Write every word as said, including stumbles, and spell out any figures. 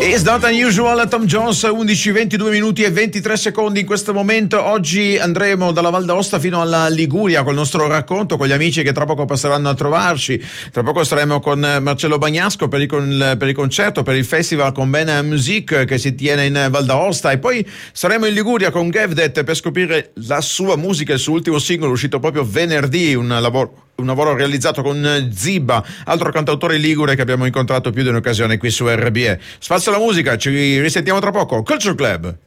It's not unusual, Tom Jones, undici ventidue minuti e ventitré secondi in questo momento. Oggi andremo dalla Val d'Aosta fino alla Liguria col nostro racconto, con gli amici che tra poco passeranno a trovarci. Tra poco staremo con Marcello Bagnasco per il, con, per il concerto, per il festival con Bene Music che si tiene in Val d'Aosta, e poi saremo in Liguria con Gevdet per scoprire la sua musica, il suo ultimo singolo uscito proprio venerdì, un lavoro un lavoro realizzato con Zibba, altro cantautore ligure che abbiamo incontrato più di un'occasione qui su R B E. Spazio alla musica, ci risentiamo tra poco. Culture Club.